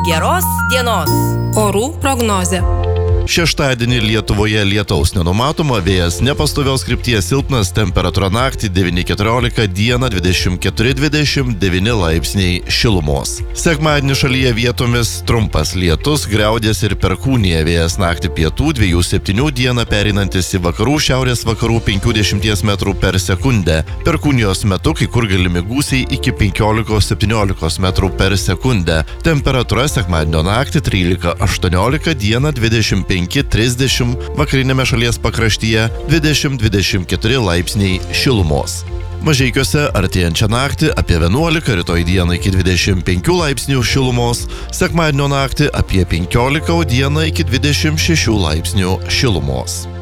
Geros dienos. Orų prognozė. Šeštadienį Lietuvoje lietaus nenumatoma, vėjas nepastovios krypties silpnas, temperatūra naktį 9–14, dieną 24–29 laipsniai šilumos. Sekmadienį šalyje vietomis trumpas lietus, griaudės ir perkūnija, vėjas naktį pietų 2–7, dieną pereinantis į vakarų šiaurės vakarų 50 metrų per sekundę. Perkūnijos metu kai kur galimi gūsiai iki 15–17 metrų per sekundę. Temperatūra sekmadienio naktį 13–18, dieną 25–30, vakarinėme šalies pakraštyje 20–24 laipsniai šilumos. Mažeikiuose artėjančią naktį apie 11, rytoj dieną iki 25 laipsnių šilumos, sekmadienio naktį apie 15, dieną iki 26 laipsnių šilumos.